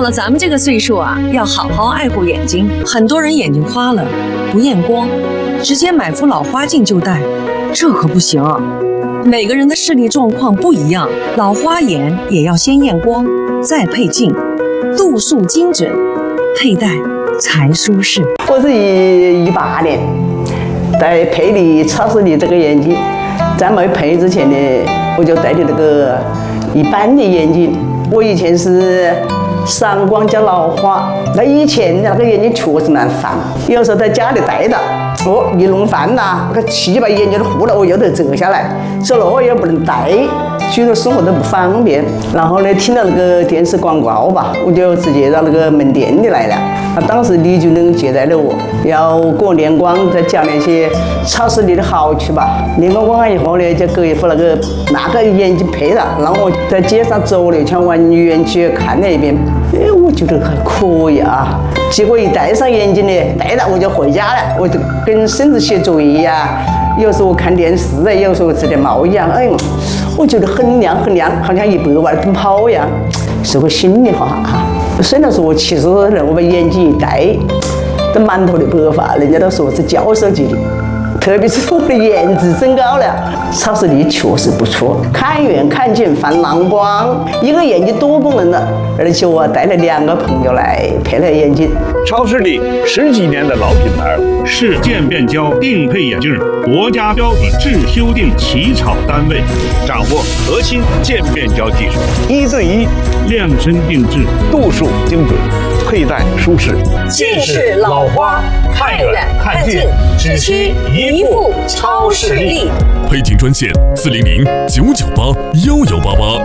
到了咱们这个岁数啊，要好好爱护眼睛。很多人眼睛花了，不验光，直接买副老花镜就戴，这可不行啊。每个人的视力状况不一样，老花眼也要先验光，再配镜，度数精准，佩戴才舒适。 我是18年戴佩丽超视力这个眼镜，在没配之前呢，我就戴的那个一般的眼镜。我以前是散光加老花，那以前那个眼睛确实蛮烦，有时候在家里戴着，一弄烦呐，那个气把眼睛都糊了，我又得折下来，所以我也不能戴，许多生活都不方便。然后呢，听到那个电视广告吧，我就直接到那个门店里来了。当时李主任接待了我，要给我验光，再讲那些超视力的好处吧。验光完以后呢，就给一副那个眼镜配了，然后我在街上走了一圈，往园区看了一遍，我觉得还可以啊。结果一戴上眼镜呢，戴了我就回家了，我就跟孙子写作业呀，有时候看电视啊，有时候吃点猫一样，我觉得很亮很亮，好像100万奔跑一样，是个心里话哈。虽然说我70多人，我把眼镜一戴，都满头的白发，人家都说是教授级的。特别是我的颜值增高了，超视力确实不错，看远看近放蓝光，一个眼睛多功能的，而且我带了2个朋友来配了眼镜。 超视力10几年的老品牌了，是渐变焦定配眼镜国家标准制修订起草单位，掌握核心渐变焦技术，1对1量身定制，度数精准，佩戴舒适。 近视老花，看远看近，只需一副超视力。 配镜专线400-998-1188。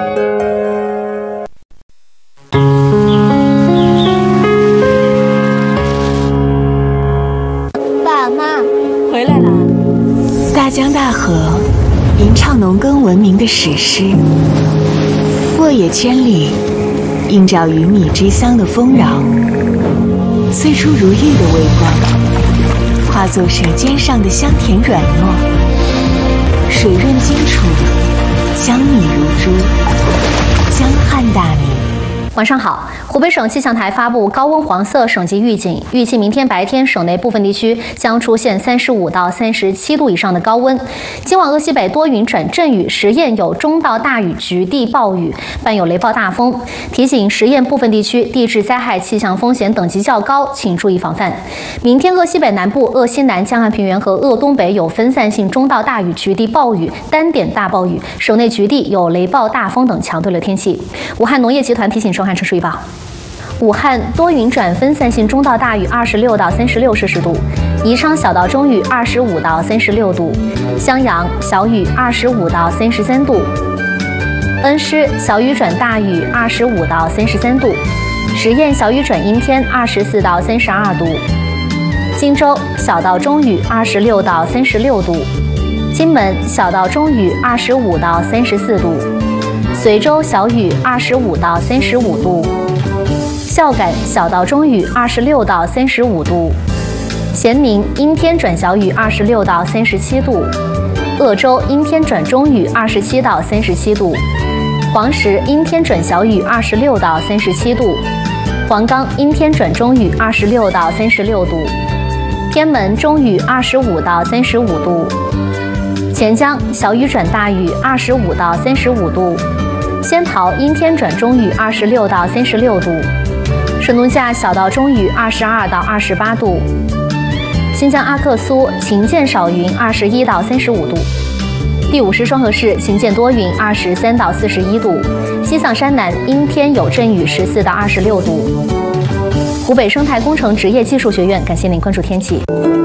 爸妈回来了。 大江大河，吟唱农耕文明的史诗；沃野千里，映照鱼米之乡的丰饶。催出如玉的微光，化作舌尖上的香甜软糯，水润清楚，江米如珠，江汉大名。 晚上好，湖北省气象台发布高温黄色省级预警，预计明天白天省内部分地区将出现35到37度以上的高温。今晚鄂西北多云转阵雨，十堰有中到大雨局地暴雨，伴有雷暴大风。提醒十堰部分地区地质灾害气象风险等级较高，请注意防范。明天鄂西北南部、鄂西南江汉平原和鄂东北有分散性中到大雨局地暴雨、单点大暴雨，省内局地有雷暴大风等强对流天气。武汉农业集团提醒收看城市预报。武汉多云转分散性中到大雨26到36摄氏度，宜昌小到中雨25到36度，襄阳小雨25到33度，恩施小雨转大雨25到33度，十堰小雨转阴天24到32度，荆州小到中雨26到36度，金门小到中雨25到34度，随州小雨25到35度，孝感小到中雨26到35度，咸宁阴天转小雨26到37度，鄂州阴天转中雨27到37度，黄石阴天转小雨26到37度，黄冈阴天转中雨26到36度，天门中雨25到35度，钱江小雨转大雨25到35度，仙桃阴天转中雨26到36度，神农架小到中雨22到28度，新疆阿克苏晴间少云21到35度，第50双河市晴间多云23到41度，西藏山南阴天有阵雨14到26度。湖北生态工程职业技术学院感谢您关注天气。